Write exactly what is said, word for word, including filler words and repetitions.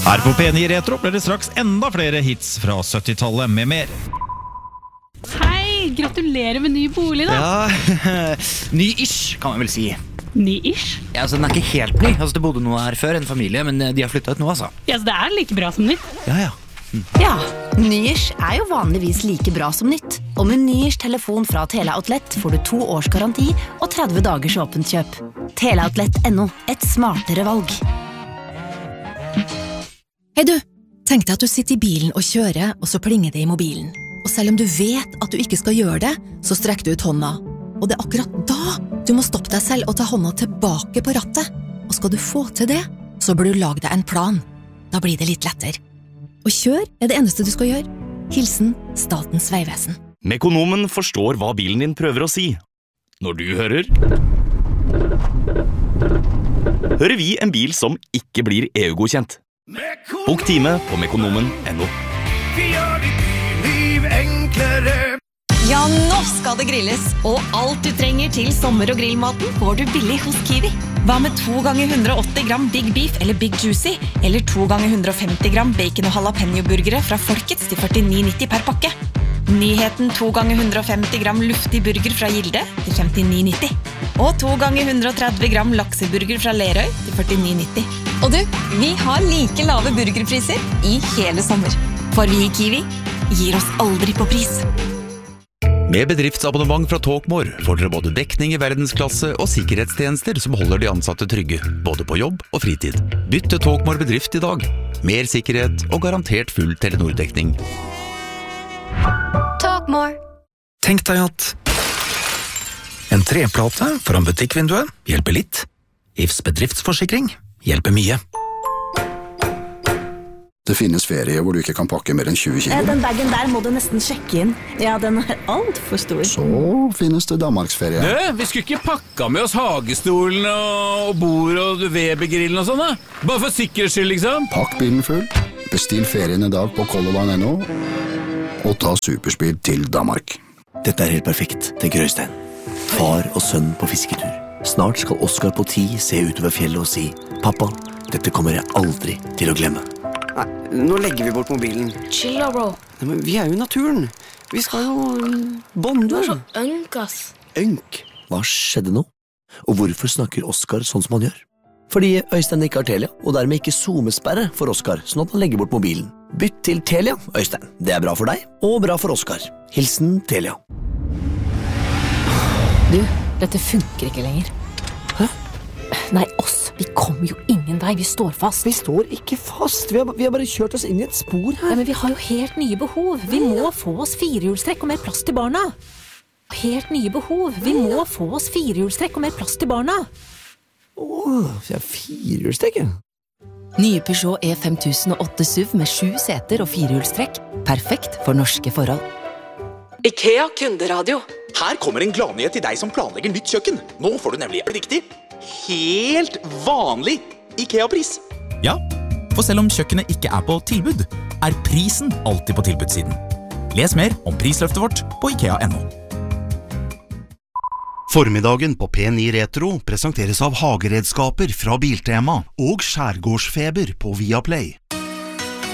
Her på P ni Retro blir det straks enda flere hits fra syttitallet med mer. Hei, gratulerer med ny bolig da. Ja, ny-ish kan man vel si. Ny-ish? Ja, altså den er ikke helt ny. Altså det bodde noe her før, en familie, men de har flyttet ut nå, altså. Ja, så det er like bra som nytt. Ja, ja. Mm. Ja, ny-ish er jo vanligvis like bra som nytt. Og med ny-ish telefon fra Teleoutlet får du to års garanti og tretti dagers åpent kjøp. Teleoutlet punktum no, et smartere valg. Hei du, tenk deg at du sitter i bilen og kjører, og så plinger det i mobilen. Og selv om du vet at du ikke skal gjøre det, så strekker du ut hånda. Og det er akkurat da du må stoppe deg selv og ta hånda tilbake på rattet. Og skal du få til det, så bør du lage deg en plan. Da blir det litt lettere. Og kjør er det eneste du skal gjøre. Hilsen Statens Vegvesen. Mekonomen forstår hva bilen din prøver å si. Når du hører... hører vi en bil som ikke blir E U-godkjent. Bok time på mekonomen punktum no. Vi gjør ditt liv enklere. Ja, nå skal det grilles, og alt du trenger til sommer- og grillmaten får du billig hos Kiwi. Hva med to ganger hundre og åtti gram Big Beef eller Big Juicy, eller to ganger hundre og femti gram bacon- og jalapeno-burgere fra Folkets til førtini nitti per pakke. Nyheten to ganger hundre og femti gram luftig burger fra Gilde til femtini nitti. Og to ganger hundre og tretti gram lakseburger fra Lerøy til førtini nitti. Og du, vi har like lave burgerpriser i hele sommer. For vi i Kiwi gir oss aldri på pris. Med bedriftsabonnement fra Talkmore får dere både dekning i verdensklasse og sikkerhetstjenester som holder de ansatte trygge, både på jobb og fritid. Bytt til Talkmore bedrift i dag. Mer sikkerhet og garantert full Telenor-dekning. Talkmore. Tenk deg at en treplate foran butikkvinduet hjelper litt. I F S bedriftsforsikring hjelper mye. Det finnes ferie hvor du ikke kan pakke mer enn tjue kilo. Den bagen der må du nesten sjekke inn. Ja, den er alt for stor. Så finnes det Danmarksferie. Du, vi skulle ikke pakka med oss hagestolen og bord og Weber-grillen og sånn da? Bare for sikkerhets skyld, liksom. Pakk bilen full, bestill ferien i dag på Color Line punktum no, og ta superspeed til Danmark. Dette er helt perfekt, tenker Øystein. Far og sønn på fisketur. Snart skal Oscar på ti se utover fjellet og si, «Pappa, dette kommer jeg aldri til å glemme.» Nei, nå legger vi bort mobilen. Chill da, bro. Nei, men vi er jo i naturen. Vi skal jo bonde. Du er så ønk, ass. Ønk? Hva skjedde nå? Og hvorfor snakker Oscar sånn som han gjør? Fordi Øystein ikke har Telia, og dermed ikke zoomesperre for Oscar, sånn at han legger bort mobilen. Bytt til Telia, Øystein. Det er bra for deg, og bra for Oscar. Hilsen Telia. Du, dette funker ikke lenger. Hæ? Nei, oss. Vi kommer jo ingen vei, vi står fast. Vi står ikke fast, vi har, vi har bare kjørt oss inn i et spor her. Ja, men vi har jo helt nye behov. Vi må få oss firehjulstrekk og mer plass til barna. Helt nye behov. Vi må få oss firehjulstrekk og mer plass til barna. Åh, vi har firehjulstrekk, ja. Nye Peugeot E fem tusen og åtte S U V med sju seter og firehjulstrekk. Perfekt for norske forhold. IKEA kunderadio. Her kommer en gladnyhet til deg som planlegger nytt kjøkken. Nå får du nemlig riktig helt vanlig IKEA-pris. Ja, for selv om kjøkkenet ikke er på tilbud, er prisen alltid på tilbudssiden. Les mer om prisløftet vårt på ikea punktum no. Formiddagen på P ni Retro presenteres av hageredskaper fra Biltema og skjærgårdsfeber på Viaplay.